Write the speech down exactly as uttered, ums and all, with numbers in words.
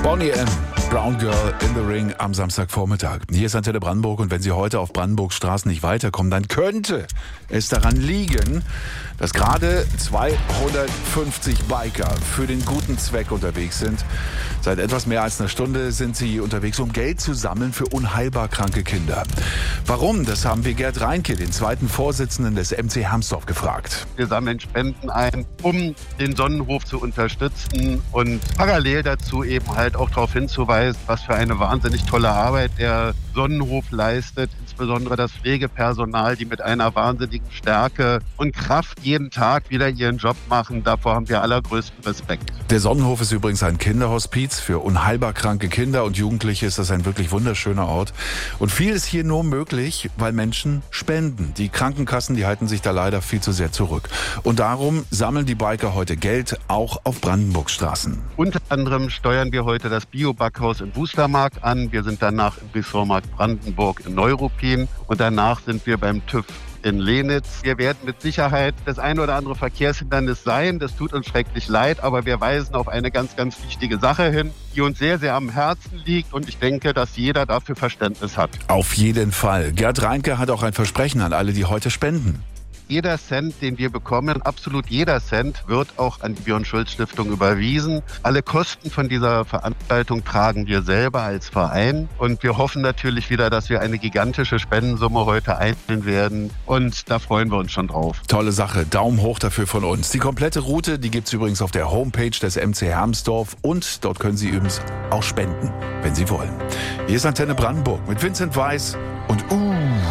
Boney M. Brown Girl in the Ring am Samstagvormittag. Hier ist Antenne Brandenburg und wenn Sie heute auf Brandenburgs Straßen nicht weiterkommen, dann könnte es daran liegen, dass gerade zweihundertfünfzig Biker für den guten Zweck unterwegs sind. Seit etwas mehr als einer Stunde sind sie unterwegs, um Geld zu sammeln für unheilbar kranke Kinder. Warum? Das haben wir Gerd Reinke, den zweiten Vorsitzenden des M C Hermsdorf, gefragt. Wir sammeln Spenden ein, um den Sonnenhof zu unterstützen und parallel dazu eben halt auch darauf hinzuweisen, was für eine wahnsinnig tolle Arbeit der Sonnenhof leistet. Insbesondere das Pflegepersonal, die mit einer wahnsinnigen Stärke und Kraft jeden Tag wieder ihren Job machen. Davor haben wir allergrößten Respekt. Der Sonnenhof ist übrigens ein Kinderhospiz für unheilbar kranke Kinder und Jugendliche. Ist das ein wirklich wunderschöner Ort. Und viel ist hier nur möglich, weil Menschen spenden. Die Krankenkassen, die halten sich da leider viel zu sehr zurück. Und darum sammeln die Biker heute Geld, auch auf Brandenburgs Straßen. Unter anderem steuern wir heute das Bio-Backhaus in Wustermark an. Wir sind danach im Ressortmarkt Brandenburg in Neuruppin und danach sind wir beim TÜV in Lenitz. Wir werden mit Sicherheit das ein oder andere Verkehrshindernis sein. Das tut uns schrecklich leid, aber wir weisen auf eine ganz, ganz wichtige Sache hin, die uns sehr, sehr am Herzen liegt und ich denke, dass jeder dafür Verständnis hat. Auf jeden Fall. Gerd Reinke hat auch ein Versprechen an alle, die heute spenden. Jeder Cent, den wir bekommen, absolut jeder Cent, wird auch an die Björn-Schulz-Stiftung überwiesen. Alle Kosten von dieser Veranstaltung tragen wir selber als Verein. Und wir hoffen natürlich wieder, dass wir eine gigantische Spendensumme heute einnehmen werden. Und da freuen wir uns schon drauf. Tolle Sache. Daumen hoch dafür von uns. Die komplette Route, die gibt's übrigens auf der Homepage des M C Hermsdorf. Und dort können Sie übrigens auch spenden, wenn Sie wollen. Hier ist Antenne Brandenburg mit Vincent Weiss und Uh.